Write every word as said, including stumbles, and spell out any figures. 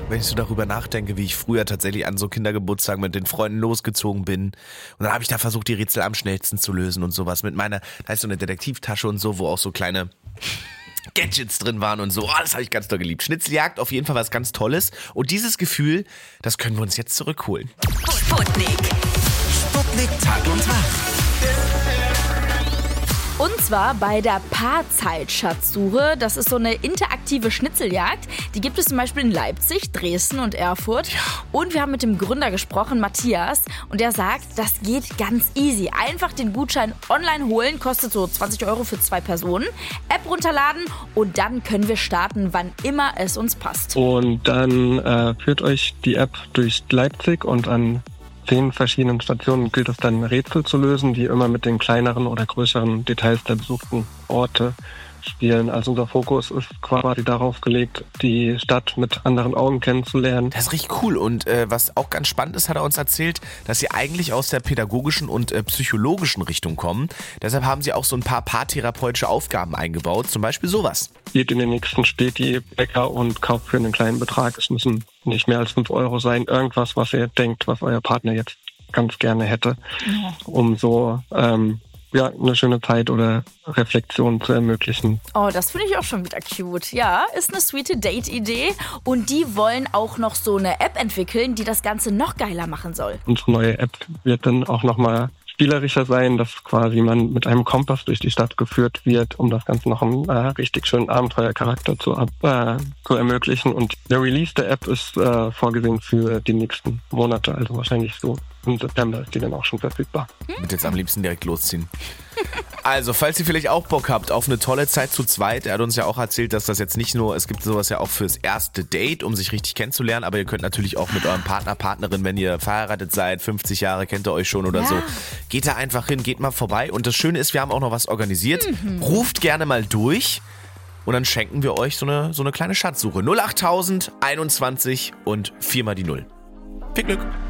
Wenn ich so darüber nachdenke, wie ich früher tatsächlich an so Kindergeburtstagen mit den Freunden losgezogen bin. Und dann habe ich da versucht, die Rätsel am schnellsten zu lösen und sowas. Mit meiner, da ist so eine Detektivtasche und so, wo auch so kleine Gadgets drin waren und so. Oh, das habe ich ganz doll geliebt. Schnitzeljagd, auf jeden Fall was ganz Tolles. Und dieses Gefühl, das können wir uns jetzt zurückholen. Sputnik. Sputnik Tag und Wach. Und zwar bei der Paarzeit-Schatzsuche. Das ist so eine interaktive Schnitzeljagd. Die gibt es zum Beispiel in Leipzig, Dresden und Erfurt. Ja. Und wir haben mit dem Gründer gesprochen, Matthias. Und der sagt, das geht ganz easy. Einfach den Gutschein online holen, kostet so zwanzig Euro für zwei Personen. App runterladen und dann können wir starten, wann immer es uns passt. Und dann äh, führt euch die App durch Leipzig und an zehn verschiedenen Stationen gilt es dann, Rätsel zu lösen, die immer mit den kleineren oder größeren Details der besuchten Orte spielen. Also unser Fokus ist quasi darauf gelegt, die Stadt mit anderen Augen kennenzulernen. Das ist richtig cool. Und äh, was auch ganz spannend ist, hat er uns erzählt, dass sie eigentlich aus der pädagogischen und äh, psychologischen Richtung kommen. Deshalb haben sie auch so ein paar paartherapeutische Aufgaben eingebaut, zum Beispiel sowas. Geht in den nächsten Späti, Bäcker und kauft für einen kleinen Betrag. Es müssen nicht mehr als fünf Euro sein. Irgendwas, was ihr denkt, was euer Partner jetzt ganz gerne hätte, um so ähm, ja, eine schöne Zeit oder Reflexion zu ermöglichen. Oh, das finde ich auch schon wieder cute. Ja, ist eine sweete Date-Idee. Und die wollen auch noch so eine App entwickeln, die das Ganze noch geiler machen soll. Unsere neue App wird dann auch nochmal spielerischer sein, dass quasi man mit einem Kompass durch die Stadt geführt wird, um das Ganze noch einen äh, richtig schönen Abenteuercharakter zu, äh, zu ermöglichen. Und der Release der App ist äh, vorgesehen für die nächsten Monate, also wahrscheinlich so im September ist die dann auch schon verfügbar. Ich würde jetzt am liebsten direkt losziehen. Also, falls ihr vielleicht auch Bock habt auf eine tolle Zeit zu zweit, er hat uns ja auch erzählt, dass das jetzt nicht nur, es gibt sowas ja auch fürs erste Date, um sich richtig kennenzulernen, aber ihr könnt natürlich auch mit eurem Partner, Partnerin, wenn ihr verheiratet seid, fünfzig Jahre kennt ihr euch schon oder ja. so, geht da einfach hin, geht mal vorbei. Und das Schöne ist, wir haben auch noch was organisiert. Mhm. Ruft gerne mal durch und dann schenken wir euch so eine, so eine kleine Schatzsuche. null achttausend einundzwanzig und viermal die Null. Viel Glück!